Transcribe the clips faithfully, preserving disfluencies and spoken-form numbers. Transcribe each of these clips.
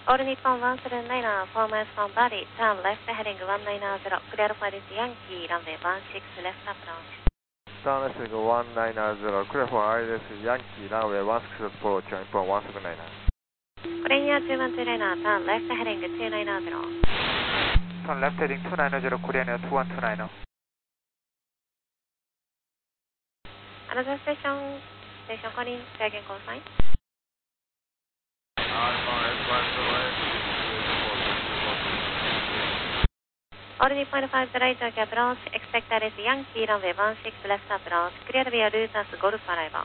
All Nippon one seven nine, four miles from Bali, turn left heading one nine zero, clear for this Yankee, runway one six left approach. Turn left heading one nine zero, clear for I L S Yankee, runway one six approach, Nippon one seven nine. Korea two one two nine, turn left heading two nine zero. Turn left heading two nine zero, Korea two one two nine. Another station, station calling, dragon call sign. All Nippon five right Tokyo approach, expect that is Yankee, runway one six left approach, clear via Lutas Golf arrival.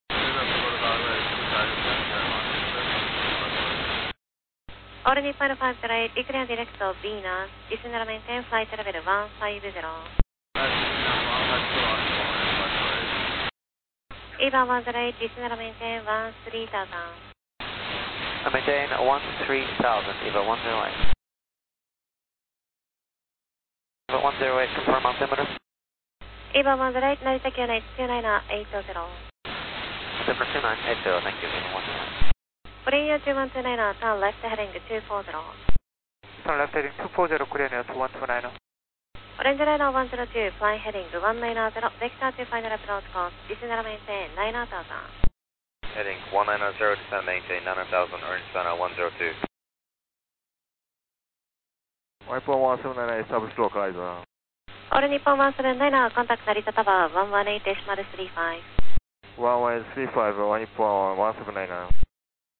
All Nippon five right, declare direct of Venus, descend and maintain flight level one five zero. Eva one right, descend and maintain one three thousand. Maintain one three thousand, Eva one zero eight. Eva one zero eight, confirm altimeter. Eva one right, Narita Q nine two nine eight zero. Altimeter two nine eight zero, thank you, Eva one zero eight. Korea two one two nine, turn left heading two four zero. Turn left heading two four zero, Korea two one two nine. Orange Liner one zero two, flying heading one nine zero, vector to final approach course, descend and maintain nine thousand. Heading one nine zero, descend maintain nine thousand, Orange Liner one zero two. Nippon one seven nine, establish local either. All Nippon one seven nine, contact Narita Tower one one eight decimal three five. one one eight three five, Nippon one seven nine.